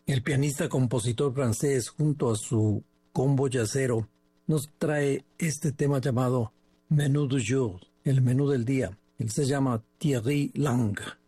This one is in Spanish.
El pianista compositor francés, junto a su combo yacero, nos trae este tema llamado Menú du jour, el menú del día. Él se llama Thierry Lang.